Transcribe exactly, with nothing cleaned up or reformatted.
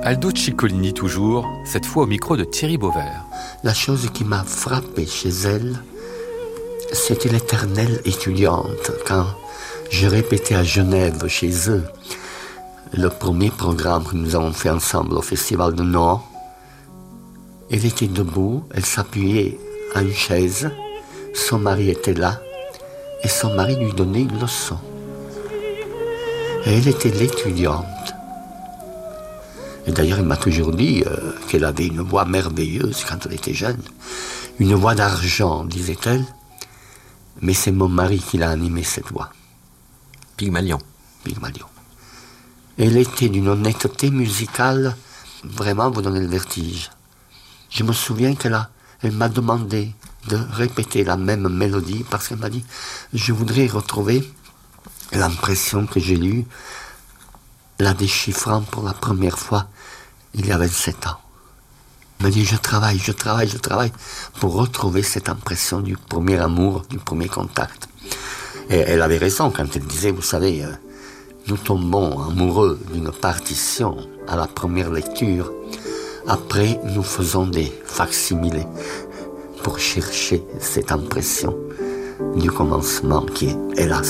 Aldo Ciccolini toujours, cette fois au micro de Thierry Beauvert. La chose qui m'a frappé chez elle, c'était l'éternelle étudiante. Quand je répétais à Genève, chez eux, le premier programme que nous avons fait ensemble au Festival de Nord, elle était debout, elle s'appuyait à une chaise, son mari était là, et son mari lui donnait une leçon. Et elle était l'étudiante. Et d'ailleurs, elle m'a toujours dit euh, qu'elle avait une voix merveilleuse quand elle était jeune. Une voix d'argent, disait-elle. Mais c'est mon mari qui l'a animée, cette voix. Pygmalion. Pygmalion. Elle était d'une honnêteté musicale, vraiment, vous donnez le vertige. Je me souviens qu'elle a, elle m'a demandé de répéter la même mélodie parce qu'elle m'a dit « Je voudrais retrouver l'impression que j'ai eue la déchiffrant pour la première fois il y a vingt-sept ans. » Elle m'a dit « Je travaille, je travaille, je travaille pour retrouver cette impression du premier amour, du premier contact. » Et elle avait raison quand elle disait « Vous savez, nous tombons amoureux d'une partition à la première lecture. Après, nous faisons des facsimilés pour chercher cette impression du commencement qui est, hélas, perdue. »